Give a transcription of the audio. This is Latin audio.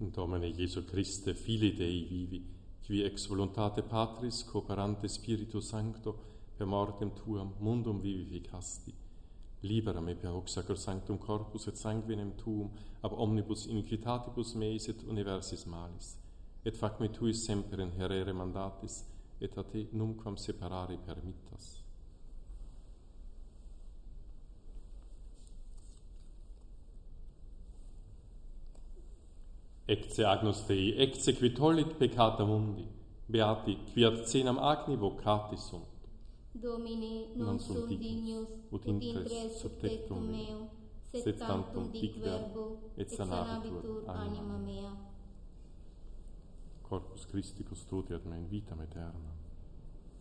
Domine Jesu Christe, Filii Dei vivi, qui ex voluntate Patris cooperante Spiritu Sancto per mortem tuam mundum vivificasti, libera me per hoc sacrosanctum corpus et sanguinem tuum ab omnibus iniquitatibus meis et universis malis, et fac me tuis semper inherere mandatis, et a te numquam separare permittas. Ecce agnus Dei, ecce qui tollit peccata mundi, beati qui ad cenam agni vocati sunt. Domine, non sunt dignus, ut intres sub tectum meum, sed tantum dic verbo, et sanabitur anima mea. Corpus Christi custodiat me in vitam aeternam.